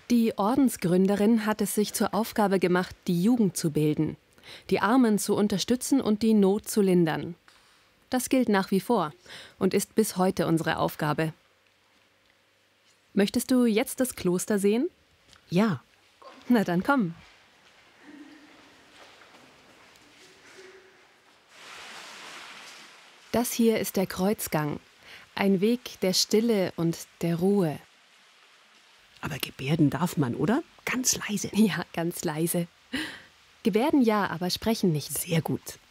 Die Ordensgründerin hat es sich zur Aufgabe gemacht, die Jugend zu bilden, die Armen zu unterstützen und die Not zu lindern. Das gilt nach wie vor und ist bis heute unsere Aufgabe. Möchtest du jetzt das Kloster sehen? Ja. Na dann komm. Das hier ist der Kreuzgang, ein Weg der Stille und der Ruhe. Aber gebärden darf man, oder? Ganz leise. Ja, ganz leise. Gebärden ja, aber sprechen nicht. Sehr gut.